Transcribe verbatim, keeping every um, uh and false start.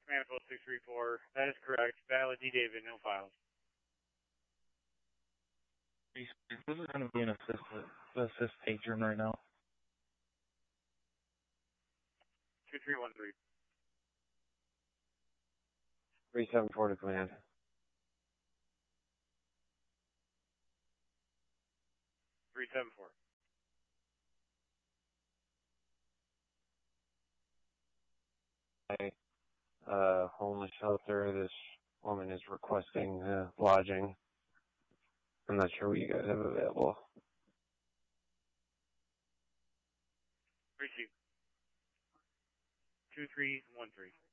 Manifold six three four. That is correct. Valid D. David, no files. This is going to be an assist, assist patron right now. two three one three. three seven four to command. three seven four. Uh, homeless shelter. This woman is requesting uh, lodging. I'm not sure what you guys have available. Receive. two three one three.